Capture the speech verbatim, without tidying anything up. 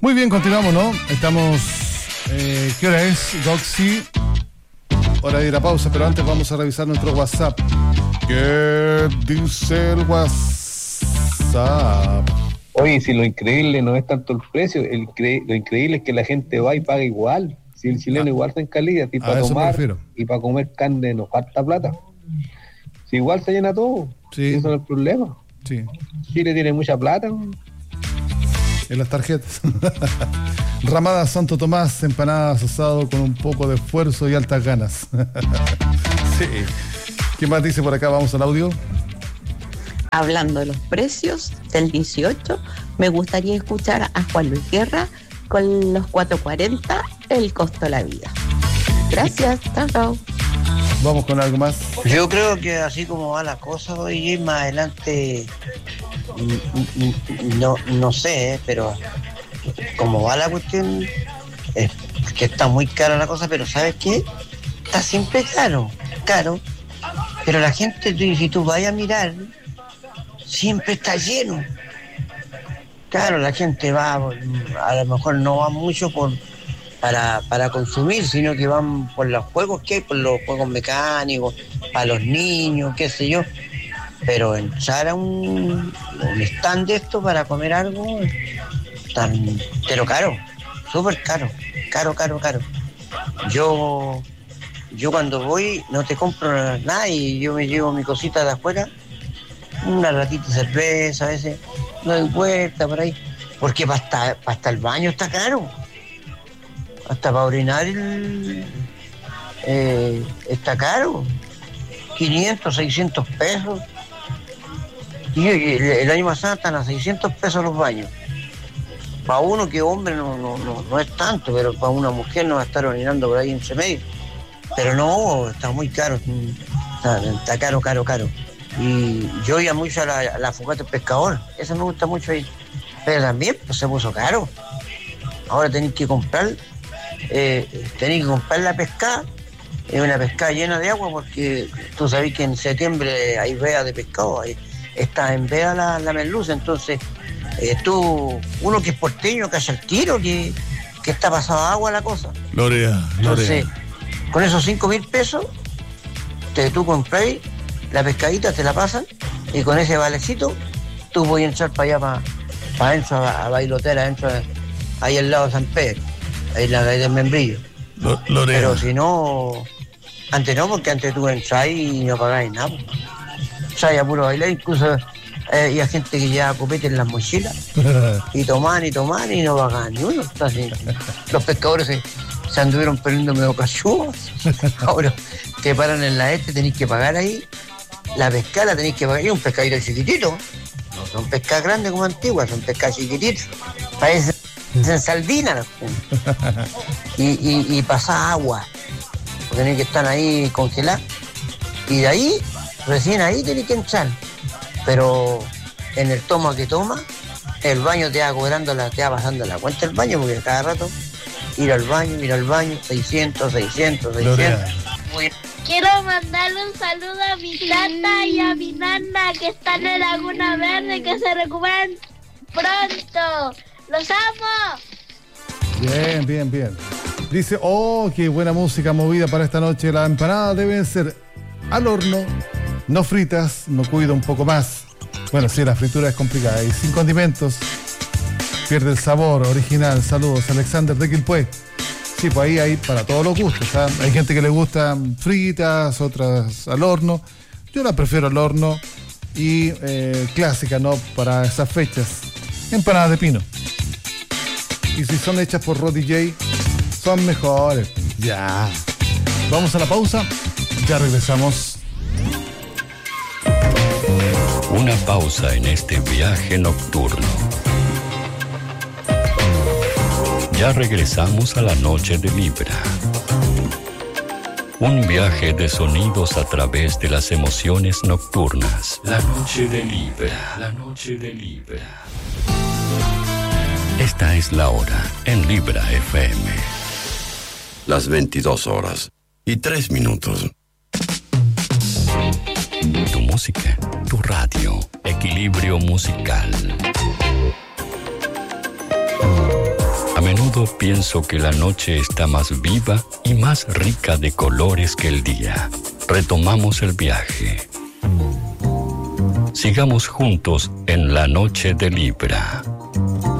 Muy bien, continuamos, ¿no? Estamos... Eh, ¿Qué hora es, Doxy? Hora de ir a pausa, pero antes vamos a revisar nuestro WhatsApp. ¿Qué dice el WhatsApp? Oye, si lo increíble no es tanto el precio, el cre- lo increíble es que la gente va y paga igual. Si el chileno Ah, igual está en calidad, y para tomar y para comer carne nos falta plata. Si igual se llena todo, sí. Eso no es el problema. Sí. Chile tiene mucha plata. En las tarjetas. Ramada Santo Tomás, empanadas asado con un poco de esfuerzo y altas ganas. Sí. ¿Qué más dice por acá? Vamos al audio. Hablando de los precios del dieciocho, me gustaría escuchar a Juan Luis Guerra con los cuatrocientos cuarenta, el costo de la vida. Gracias, chao, chao. Vamos con algo más. Yo creo que así como va la cosa hoy, más adelante, no, no sé, pero como va la cuestión, es que está muy cara la cosa, pero ¿sabes qué? Está siempre caro, caro, pero la gente, si tú vayas a mirar, siempre está lleno. Claro, la gente va, a lo mejor no va mucho por para, para consumir, sino que van por los juegos que hay, por los juegos mecánicos, para los niños, qué sé yo. Pero entrar a un, un stand de esto para comer algo, tan, pero caro, súper caro, caro, caro, caro. Yo, yo cuando voy no te compro nada y yo me llevo mi cosita de afuera, una ratita de cerveza a veces, no doy vuelta por ahí, porque para hasta, para hasta el baño está caro, hasta para orinar el, eh, está caro, quinientos, seiscientos pesos, y el, el año pasado están a seiscientos pesos los baños. Para uno que hombre no, no, no, no es tanto, pero para una mujer no va a estar orinando por ahí entre medio. Pero no, está muy caro, está, está caro, caro, caro. Y yo iba mucho a la, a la fogata del pescador, eso me gusta mucho ahí. Pero también pues, se puso caro. Ahora tenéis que comprar, eh, tenéis que comprar la pescada, es una pescada llena de agua, porque tú sabés que en septiembre hay veda de pescado, hay, está en veda la, la merluza, entonces eh, tú, uno que es porteño, que hace el tiro, que, que está pasado agua la cosa. Gloria, Entonces, con esos cinco mil pesos, te, tú compráis la pescadita, te la pasan, y con ese valecito, tú voy a entrar para allá, para, para adentro, a, a Bailotera, adentro, ahí al lado de San Pedro, ahí en la calle del Membrillo. Lo, Pero si no, antes no, porque antes tú entras y no pagáis nada. O sea, ya puro bailar, incluso eh, había gente que llevaba copete en las mochilas, y tomaban y tomaban y no pagaban ni uno. Entonces, los pescadores se, se anduvieron perdiendo medio cachudos. Ahora te paran en la este, tenéis que pagar ahí. La pescada tenéis que pagar, y un pescadito chiquitito. No son pescadas grandes como antiguas, son pescadas chiquititas. Parecen sardinas. Y, y, y pasa agua. Tenéis que estar ahí congeladas. Y de ahí, recién ahí tenéis que entrar. Pero en el toma que toma, el baño te va cobrando, la, te va pasando la cuenta del baño, porque cada rato ir al baño, ir al baño, seiscientos, seiscientos, seiscientos. Quiero mandarle un saludo a mi tata y a mi nana que están en Laguna Verde, que se recuperen pronto. ¡Los amo! Bien, bien, bien. Dice, oh, qué buena música movida para esta noche. Las empanadas deben ser al horno, no fritas, no cuido un poco más. Bueno, sí, la fritura es complicada. Y sin condimentos, pierde el sabor original. Saludos, Alexander de Quilpué. Sí, pues ahí hay para todos los gustos, ¿sabes? Hay gente que le gustan fritas, otras al horno. Yo las prefiero al horno y eh, clásica, ¿no? Para esas fechas. Empanadas de pino. Y si son hechas por Roddy J, son mejores. Ya. Vamos a la pausa. Ya regresamos. Una pausa en este viaje nocturno. Ya regresamos a la noche de Vibra. Un viaje de sonidos a través de las emociones nocturnas. La noche de Vibra. La noche de Vibra. Esta es la hora en Libra F M. Las veintidós horas y tres minutos. Tu música, tu radio, equilibrio musical. menudo pienso que la noche está más viva y más rica de colores que el día. Retomamos el viaje. Sigamos juntos en la noche de Libra.